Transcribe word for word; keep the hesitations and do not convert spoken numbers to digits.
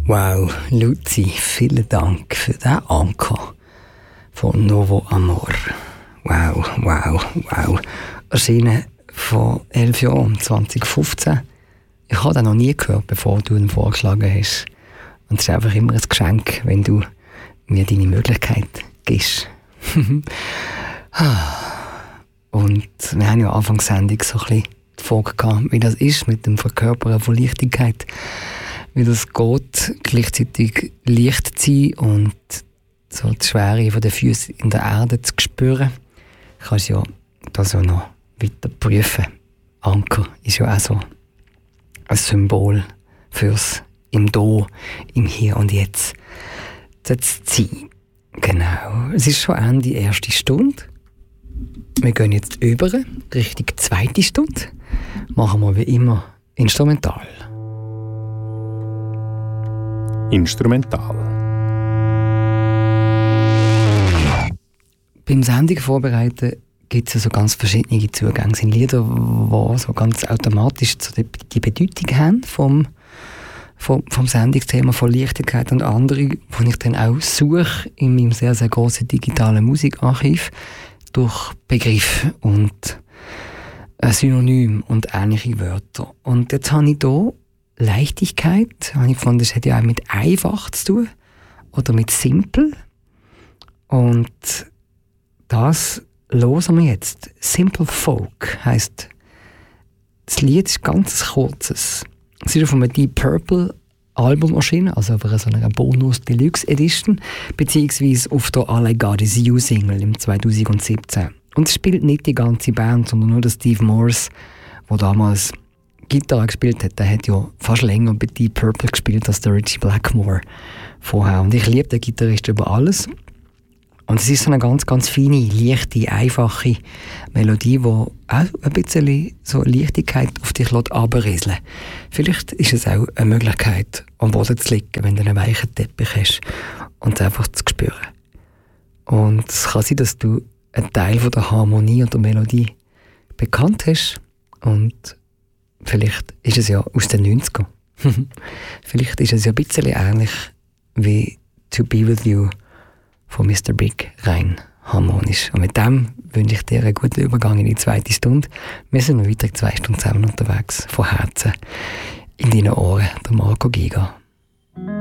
Wow, Luzi, vielen Dank für den Anker von Novo Amor. Wow, wow, wow. Erschienen vor elf Jahren, zwanzig fünfzehn. Ich habe den noch nie gehört, bevor du ihn vorgeschlagen hast. Und es ist einfach immer ein Geschenk, wenn du mir deine Möglichkeit gibst. Und wir haben ja Anfang der Sendung so ein bisschen die Frage gehabt, wie das ist mit dem Verkörpern von Leichtigkeit. Wie das geht, gleichzeitig leicht zu sein und so die Schwere von den Füßen in der Erde zu spüren. Ich kann es ja das auch noch weiter prüfen. Anker ist ja auch so ein Symbol fürs im Do, im Hier und Jetzt zu sein. Genau. Es ist schon Ende erste Stunde. Wir gehen jetzt über, Richtung zweite Stunde. Machen wir wie immer instrumental. Instrumental. Beim Sendung vorbereiten gibt es ja so ganz verschiedene Zugänge. Es sind Lieder, die so ganz automatisch so die, die Bedeutung haben vom, vom, vom Sendungsthema von Leichtigkeit, und andere, die ich dann auch suche in meinem sehr, sehr grossen digitalen Musikarchiv durch Begriffe und Synonym und ähnliche Wörter. Und jetzt habe ich hier Leichtigkeit, habe ich gefunden, das hat ja auch mit einfach zu tun oder mit simpel. Und das hören wir jetzt. Simple Folk heisst, das Lied ist ganz kurzes. Es ist auf einem Deep Purple Album erschienen, also auf einer, so einer Bonus Deluxe Edition, beziehungsweise auf der All I Got Is You Single im zwanzig siebzehn. Und es spielt nicht die ganze Band, sondern nur der Steve Morse, der damals Gitarre gespielt hat. Der hat ja fast länger bei Deep Purple gespielt als der Richie Blackmore vorher. Und ich liebe den Gitarrist über alles. Und es ist so eine ganz, ganz feine, leichte, einfache Melodie, die auch ein bisschen so Leichtigkeit auf dich runterrieseln lässt. Vielleicht ist es auch eine Möglichkeit, am Boden zu liegen, wenn du einen weichen Teppich hast und einfach zu spüren. Und es kann sein, dass du einen Teil von der Harmonie und der Melodie bekannt hast. Und vielleicht ist es ja aus den neunzigern. Vielleicht ist es ja ein bisschen ähnlich wie «To Be With You» von Mister Big, rein harmonisch. Und mit dem wünsche ich dir einen guten Übergang in die zweite Stunde. Wir sind noch weitere zwei Stunden zusammen unterwegs, von Herzen in deinen Ohren, der Marco Giga.